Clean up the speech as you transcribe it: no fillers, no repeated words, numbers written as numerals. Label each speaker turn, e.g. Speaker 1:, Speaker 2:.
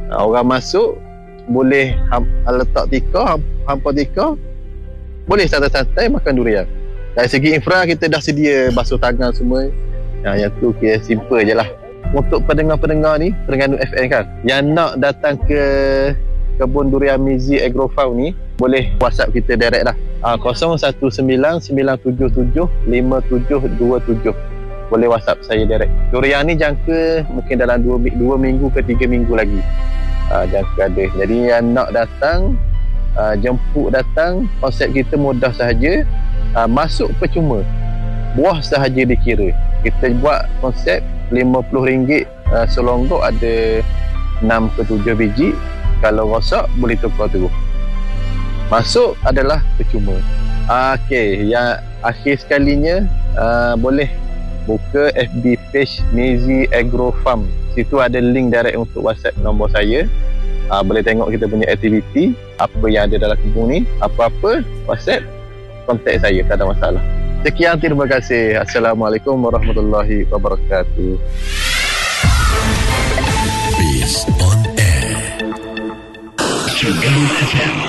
Speaker 1: Orang masuk boleh letak tikar, hampa tikar, boleh santai-santai makan durian. Dari segi infra kita dah sedia basuh tangan semua. Yang tu kira simple je lah. Untuk pendengar-pendengar ni, Terengganu FM kan, yang nak datang ke kebun durian Mizi Agrofarm ni, boleh WhatsApp kita direct lah. 019-977-5727. Boleh WhatsApp saya direct. Durian ni jangka mungkin dalam 2 minggu ke 3 minggu lagi. Jangka ada. Jadi yang nak datang, jemput datang, konsep kita mudah sahaja. Masuk percuma. Buah sahaja dikira. Kita buat konsep RM50 selonggok ada 6 ke 7 biji. Kalau rosak boleh tukar terus. Masuk adalah percuma. Okey, yang akhir sekalinya boleh buka FB page Mizi Agrofarm. Situ ada link direct untuk WhatsApp nombor saya. Boleh tengok kita punya aktiviti, apa yang ada dalam kebun ni. Apa-apa WhatsApp, kontak saya, tak ada masalah. Sekian, terima kasih. Assalamualaikum warahmatullahi wabarakatuh.
Speaker 2: Peace on Air.